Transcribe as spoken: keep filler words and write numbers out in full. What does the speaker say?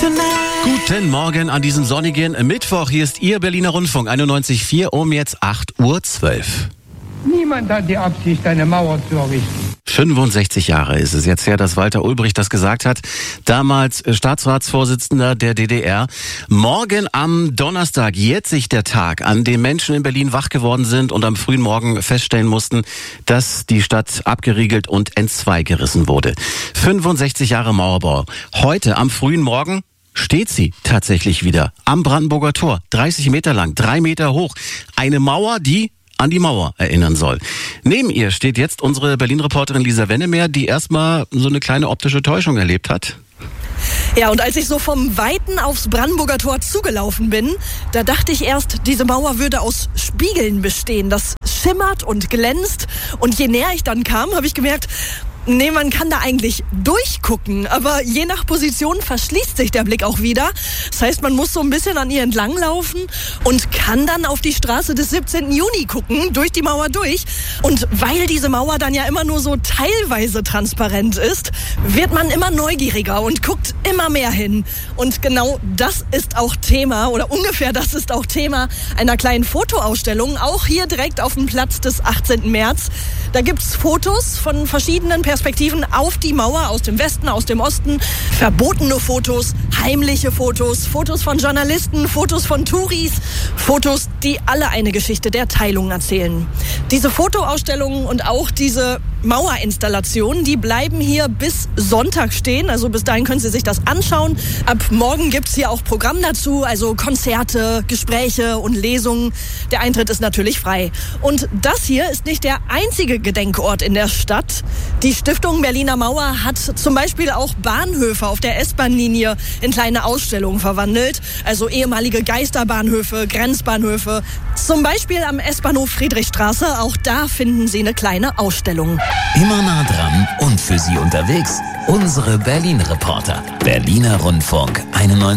Guten Morgen an diesem sonnigen Mittwoch. Hier ist Ihr Berliner Rundfunk einundneunzig Komma vier um jetzt acht Uhr zwölf. Niemand hat die Absicht, eine Mauer zu errichten. fünfundsechzig Jahre ist es jetzt her, dass Walter Ulbricht das gesagt hat. Damals Staatsratsvorsitzender der D D R. Morgen am Donnerstag jährt sich der Tag, an dem Menschen in Berlin wach geworden sind und am frühen Morgen feststellen mussten, dass die Stadt abgeriegelt und entzweigerissen wurde. fünfundsechzig Jahre Mauerbau. Heute am frühen Morgen steht sie tatsächlich wieder am Brandenburger Tor. dreißig Meter lang, drei Meter hoch. Eine Mauer, die an die Mauer erinnern soll. Neben ihr steht jetzt unsere Berlin-Reporterin Lisa Wennemer, die erstmal so eine kleine optische Täuschung erlebt hat. Ja, und als ich so vom Weiten aufs Brandenburger Tor zugelaufen bin, da dachte ich erst, diese Mauer würde aus Spiegeln bestehen. Das schimmert und glänzt. Und je näher ich dann kam, habe ich gemerkt, nee, man kann da eigentlich durchgucken, aber je nach Position verschließt sich der Blick auch wieder. Das heißt, man muss so ein bisschen an ihr entlanglaufen und kann dann auf die Straße des siebzehnten Juni gucken, durch die Mauer durch. Und weil diese Mauer dann ja immer nur so teilweise transparent ist, wird man immer neugieriger und guckt immer mehr hin. Und genau das ist auch Thema, oder ungefähr das ist auch Thema einer kleinen Fotoausstellung, auch hier direkt auf dem Platz des achtzehnten März. Da gibt's Fotos von verschiedenen Perspektiven auf die Mauer, aus dem Westen, aus dem Osten. Verbotene Fotos, heimliche Fotos, Fotos von Journalisten, Fotos von Touris, Fotos, die alle eine Geschichte der Teilung erzählen. Diese Fotoausstellungen und auch diese Mauerinstallationen, die bleiben hier bis Sonntag stehen. Also bis dahin können Sie sich das anschauen. Ab morgen gibt's hier auch Programm dazu, also Konzerte, Gespräche und Lesungen. Der Eintritt ist natürlich frei. Und das hier ist nicht der einzige Gedenkort in der Stadt. Die Stiftung Berliner Mauer hat zum Beispiel auch Bahnhöfe auf der S-Bahn-Linie in kleine Ausstellungen verwandelt. Also ehemalige Geisterbahnhöfe, Grenzbahnhöfe. Zum Beispiel am S-Bahnhof Friedrichstraße. Auch da finden Sie eine kleine Ausstellung. Immer nah dran und für Sie unterwegs unsere Berlin-Reporter. Berliner Rundfunk einundneunzig.